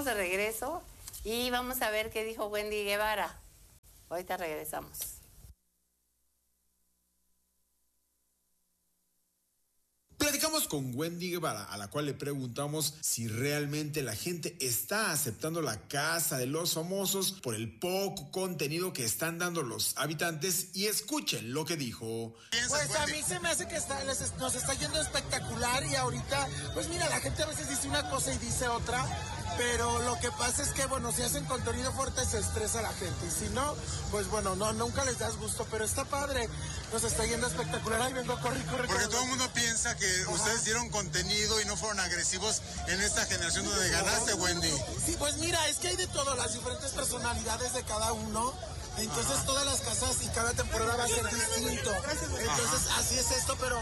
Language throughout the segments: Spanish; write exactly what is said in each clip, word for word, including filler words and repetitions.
estamos de regreso y vamos a ver qué dijo Wendy Guevara. Ahorita regresamos. Platicamos con Wendy Guevara, a la cual le preguntamos si realmente la gente está aceptando la Casa de los Famosos por el poco contenido que están dando los habitantes, y escuchen lo que dijo. Pues a mí se me hace que está, les, nos está yendo espectacular, y ahorita, pues mira, la gente a veces dice una cosa y dice otra, pero lo que pasa es que, bueno, si hacen contenido fuerte se estresa la gente, y si no, pues bueno, no, nunca les das gusto, pero está padre, nos está yendo espectacular. Ahí vengo, corre, corre. Porque todo el mundo piensa que Ajá. ustedes dieron contenido y no fueron agresivos en esta generación donde ganaste, Wendy. Sí, pues mira, es que hay de todo, las diferentes personalidades de cada uno. Entonces Ajá. todas las casas y cada temporada va a ser distinto. Entonces Ajá. así es esto, pero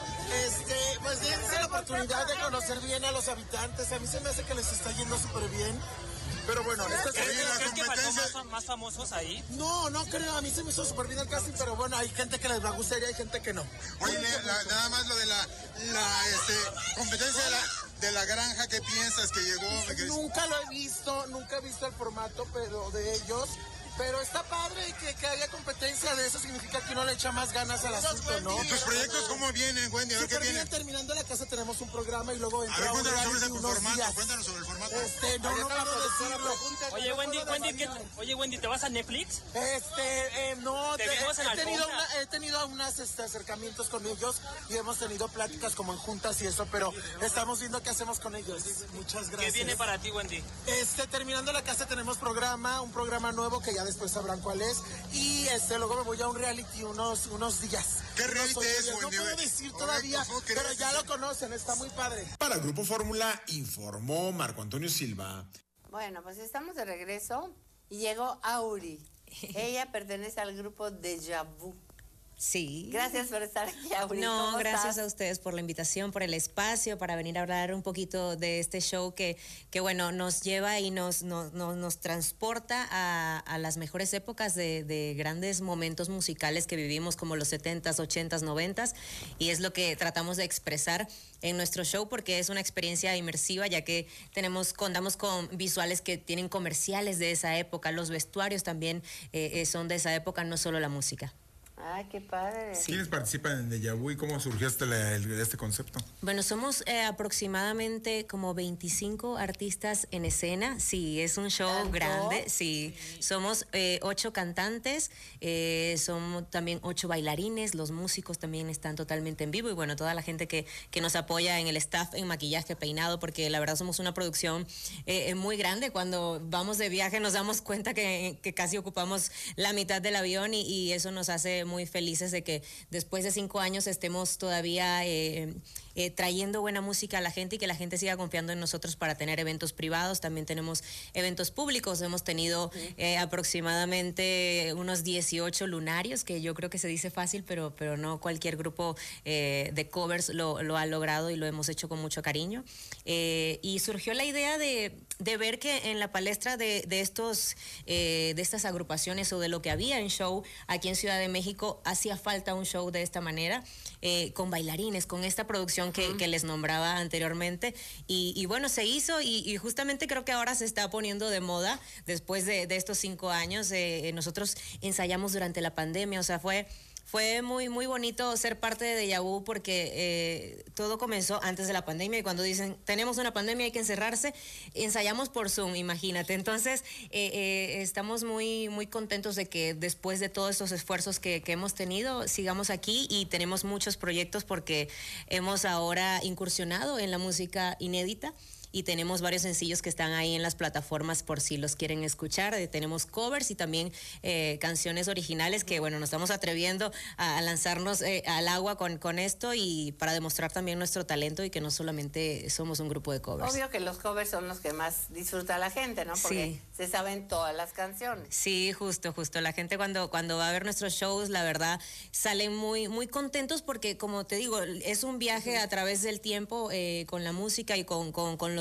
este, pues dense la oportunidad de conocer bien a los habitantes. A mí se me hace que les está yendo súper bien. Pero bueno, esta ¿Crees, ¿crees que faltó más, más famosos ahí? No, no creo, a mí se me hizo súper bien el casting, pero bueno, hay gente que les va a gustar y hay gente que no. Oye, la, nada más lo de la, la este, competencia de la, de la granja, ¿qué piensas que llegó? Nunca lo he visto, nunca he visto el formato, pero de ellos... Pero está padre que, que haya competencia de eso, significa que uno le echa más ganas al asunto, ¿no? ¿Y tus proyectos cómo vienen, Wendy? A ver qué vienen. Terminando la casa tenemos un programa y luego entra a ver, cuéntanos un sobre ese formato, días. cuéntanos sobre el formato. Este, no, no puedo decirlo. Oye, no Wendy, puedo Wendy, ¿qué, oye, Wendy, ¿te vas a Netflix? Este, eh, no, ¿Te te, vemos en he, tenido alfombra? una, he tenido unos este, acercamientos con ellos y hemos tenido pláticas como en juntas y eso, pero estamos viendo qué hacemos con ellos. Muchas gracias. ¿Qué viene para ti, Wendy? Este, terminando la casa tenemos programa, un programa nuevo que ya después sabrán cuál es. Y este, luego me voy a un reality unos, unos días. ¿Qué reality es, No Wendy? puedo decir todavía, pero ya lo conocen, está muy padre. Para Grupo Fórmula informó Marco Antonio Silva. Bueno, pues estamos de regreso y llegó Auri. Ella pertenece al grupo Deja Vu. Sí. Gracias por estar aquí, Auri. No, gracias estás? a ustedes por la invitación, por el espacio, para venir a hablar un poquito de este show que, que bueno, nos lleva y nos, nos, nos, nos transporta a, a las mejores épocas de, de grandes momentos musicales que vivimos, como los setentas, ochentas, noventas, y es lo que tratamos de expresar en nuestro show, porque es una experiencia inmersiva, ya que tenemos, contamos con visuales que tienen comerciales de esa época, los vestuarios también eh, son de esa época, no solo la música. Ay, qué padre. Sí. ¿Quiénes participan en Deja Vu y cómo surgió este, este concepto? Bueno, somos eh, aproximadamente como veinticinco artistas en escena. Sí, es un show ¿Tanto? grande. Sí, sí. Somos eh, ocho cantantes, eh, somos también ocho bailarines, los músicos también están totalmente en vivo y bueno, toda la gente que, que nos apoya en el staff, en maquillaje, peinado, porque la verdad somos una producción eh, muy grande. Cuando vamos de viaje nos damos cuenta que, que casi ocupamos la mitad del avión y, y eso nos hace muy felices de que después de cinco años estemos todavía eh, eh, trayendo buena música a la gente y que la gente siga confiando en nosotros para tener eventos privados. También tenemos eventos públicos, hemos tenido eh, aproximadamente unos dieciocho lunarios, que yo creo que se dice fácil, pero, pero no cualquier grupo eh, de covers lo, lo ha logrado y lo hemos hecho con mucho cariño. Eh, y surgió la idea de, de ver que en la palestra de, de, estos, eh, de estas agrupaciones o de lo que había en show aquí en Ciudad de México, hacía falta un show de esta manera, eh, con bailarines, con esta producción que, uh-huh. que les nombraba anteriormente, y, y bueno, se hizo y, y justamente creo que ahora se está poniendo de moda después de, de estos cinco años. Eh, nosotros ensayamos durante la pandemia, o sea, fue... Fue muy, muy bonito ser parte de Deja Vu porque eh, todo comenzó antes de la pandemia y cuando dicen, tenemos una pandemia, hay que encerrarse, ensayamos por Zoom, imagínate. Entonces, eh, eh, estamos muy, muy contentos de que después de todos estos esfuerzos que, que hemos tenido, sigamos aquí y tenemos muchos proyectos porque hemos ahora incursionado en la música inédita. Y tenemos varios sencillos que están ahí en las plataformas por si los quieren escuchar. Eh, tenemos covers y también eh, canciones originales que, bueno, nos estamos atreviendo a, a lanzarnos eh, al agua con, con esto y para demostrar también nuestro talento y que no solamente somos un grupo de covers. Obvio que los covers son los que más disfruta la gente, ¿no? Porque sí. se saben todas las canciones. Sí, justo, justo. La gente cuando, cuando va a ver nuestros shows, la verdad, salen muy, muy contentos porque, como te digo, es un viaje a través del tiempo eh, con la música y con, con, con los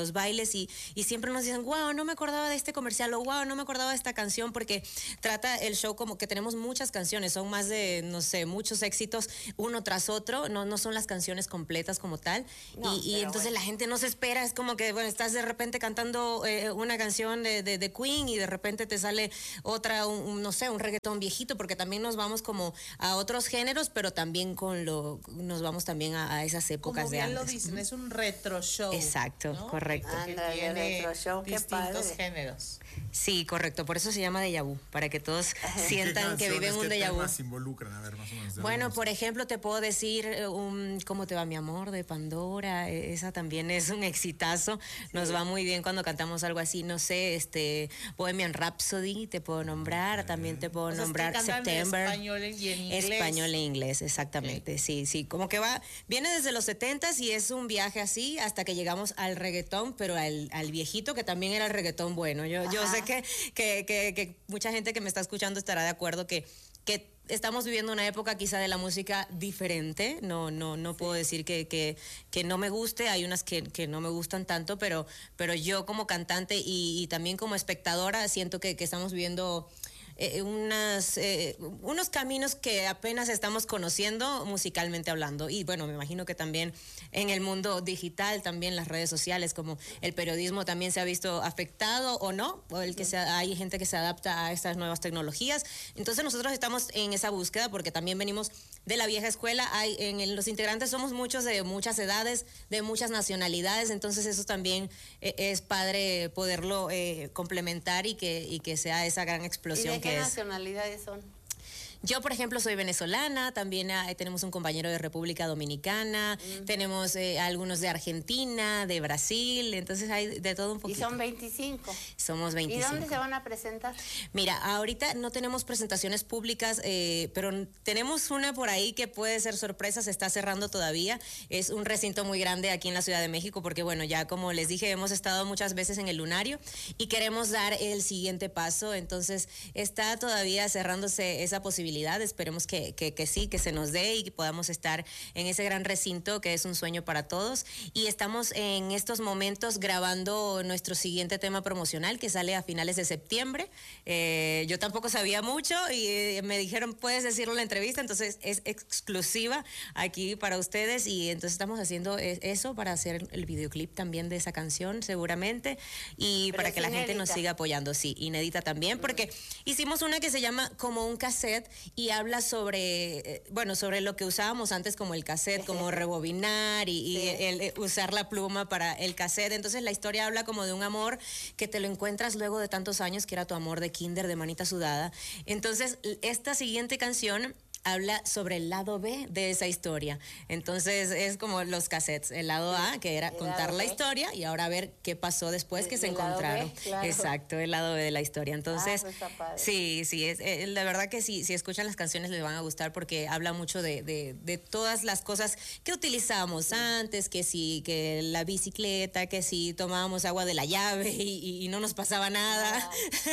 los bailes y, y siempre nos dicen, wow, no me acordaba de este comercial o wow, no me acordaba de esta canción, porque trata el show como que tenemos muchas canciones, son más de, no sé, muchos éxitos uno tras otro, no, no son las canciones completas como tal. No, y, y entonces bueno. la gente no se espera, es como que, bueno, estás de repente cantando eh, una canción de, de, de Queen y de repente te sale otra, un, un, no sé, un reggaetón viejito, porque también nos vamos como a otros géneros, pero también con lo, nos vamos también a, a esas épocas Como de bien antes. lo dicen, es un retro show. Exacto, ¿no? correcto. Que Ándale, tiene retro show, qué distintos padre. géneros. Sí, correcto, por eso se llama déjà vu, para que todos sientan que viven un ¿Qué déjà vu. temas involucran? A ver, más o menos. de Bueno, algunos. por ejemplo, te puedo decir eh, un ¿Cómo te va mi amor? De Pandora, eh, esa también es un exitazo, nos va muy bien cuando cantamos algo así, no sé, este Bohemian Rhapsody, te puedo nombrar, también te puedo O sea, es que nombrar cantan en September. español y en inglés. Español e inglés, exactamente, sí, sí, como que va, viene desde los setentas y es un viaje así hasta que llegamos al reggaetón, pero al, al viejito que también era el reggaetón bueno. Yo, yo sé que, que, que, que mucha gente que me está escuchando estará de acuerdo que, que estamos viviendo una época quizá de la música diferente, no, no, no puedo decir que, que, que no me guste, hay unas que, que no me gustan tanto, pero, pero yo como cantante y, y también como espectadora siento que, que estamos viviendo eh, unas, eh, unos caminos que apenas estamos conociendo musicalmente hablando. Y bueno, me imagino que también en el mundo digital, también las redes sociales, como el periodismo también se ha visto afectado o no, o el que se, hay gente que se adapta a estas nuevas tecnologías. Entonces nosotros estamos en esa búsqueda porque también venimos de la vieja escuela. Hay, en el, los integrantes somos muchos de muchas edades, de muchas nacionalidades, entonces eso también eh, es padre poderlo eh, complementar y que, y que sea esa gran ¿Y explosión de que qué es. nacionalidades son? Yo, por ejemplo, soy venezolana, también ah, tenemos un compañero de República Dominicana, mm. tenemos eh, algunos de Argentina, de Brasil, entonces hay de todo un poquito. Y son veinticinco. Somos veinticinco. ¿Y dónde se van a presentar? Mira, ahorita no tenemos presentaciones públicas, eh, pero tenemos una por ahí que puede ser sorpresa, se está cerrando todavía. Es un recinto muy grande aquí en la Ciudad de México, porque bueno, ya como les dije, hemos estado muchas veces en el Lunario y queremos dar el siguiente paso, entonces está todavía cerrándose esa posibilidad. Esperemos que, que, que sí, que se nos dé y que podamos estar en ese gran recinto que es un sueño para todos. Y estamos en estos momentos grabando nuestro siguiente tema promocional que sale a finales de septiembre. Eh, yo tampoco sabía mucho y eh, me dijeron, puedes decirlo en la entrevista, entonces es exclusiva aquí para ustedes y entonces estamos haciendo eso para hacer el videoclip también de esa canción seguramente y Pero para es que la inédita. gente nos siga apoyando, sí, inédita también, porque hicimos una que se llama Como un cassette y habla sobre, eh, bueno, sobre lo que usábamos antes como el cassette, como rebobinar y, y Sí. el, el usar la pluma para el cassette. Entonces la historia habla como de un amor que te lo encuentras luego de tantos años, que era tu amor de kinder, de manita sudada. Entonces esta siguiente canción habla sobre el lado B de esa historia. Entonces es como los cassettes, el lado A, que era El contar lado la B. historia y ahora ver qué pasó después El- que se el lado B, encontraron. claro. Exacto, el lado B de la historia. Entonces, pues está padre. sí, sí, es, eh, la verdad que sí, si escuchan las canciones les van a gustar porque habla mucho de, de, de todas las cosas que utilizábamos antes, que sí, que la bicicleta, que sí tomábamos agua de la llave y, y- y no nos pasaba nada.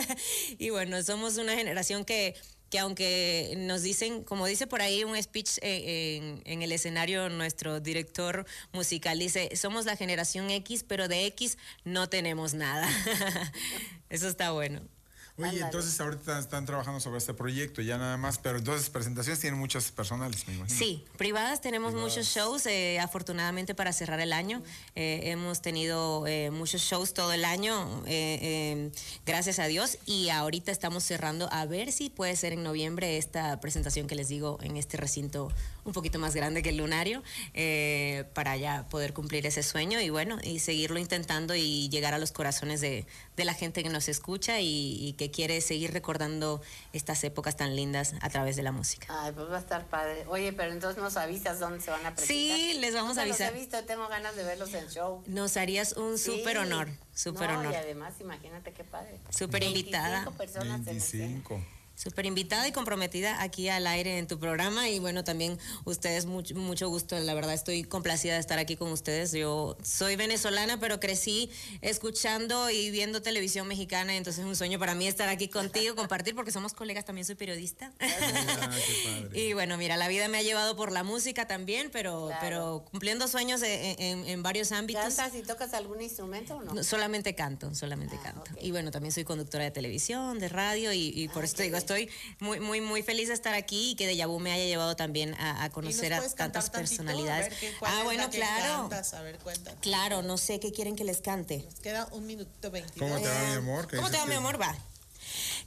Y bueno, somos una generación que que aunque nos dicen, como dice por ahí un speech eh, en, en el escenario, nuestro director musical dice, somos la generación X, pero de X no tenemos nada. Eso está bueno. Oye, Ándale. entonces ahorita están trabajando sobre este proyecto, ya nada más, pero entonces presentaciones tienen muchas personales, me imagino. Sí, privadas tenemos Privadas. muchos shows, eh, afortunadamente para cerrar el año. Eh, hemos tenido eh, muchos shows todo el año, eh, eh, gracias a Dios, y ahorita estamos cerrando a ver si puede ser en noviembre esta presentación que les digo en este recinto un poquito más grande que el Lunario, eh, para ya poder cumplir ese sueño y bueno, y seguirlo intentando y llegar a los corazones de, de la gente que nos escucha y, y que quiere seguir recordando estas épocas tan lindas a través de la música. Ay, pues va a estar padre. Oye, pero entonces nos avisas dónde se van a presentar. Sí, les vamos a Nunca los avisar. he visto, tengo ganas de verlos en show. Nos harías un Sí. súper honor, súper No, honor. Y además, imagínate qué padre. Súper invitada. veinticinco personas en escena. veinticinco. Súper invitada y comprometida aquí al aire en tu programa y bueno, también ustedes mucho, mucho gusto, la verdad estoy complacida de estar aquí con ustedes. Yo soy venezolana, pero crecí escuchando y viendo televisión mexicana, entonces es un sueño para mí estar aquí contigo, compartir, porque somos colegas, también soy periodista. Ah, qué padre. Y bueno, mira, la vida me ha llevado por la música también, pero, Claro. pero cumpliendo sueños en, en, en varios ámbitos. ¿Cantas y tocas algún instrumento o no? No, solamente canto, solamente Ah, canto. ok. Y bueno, también soy conductora de televisión, de radio y, y por Ah, eso qué te digo, bien. estoy muy, muy, muy feliz de estar aquí y que Deja Vu me haya llevado también a, a conocer a puedes cantar tantas tantito? personalidades. A ver, ¿qué- cuál Ah, es bueno, la que claro. cantas? A ver, cuéntame. Claro, no sé qué quieren que les cante. Nos queda un minuto veintidós. ¿Cómo te va, mi amor? ¿Qué ¿Cómo te dices va, mi que- amor? Va.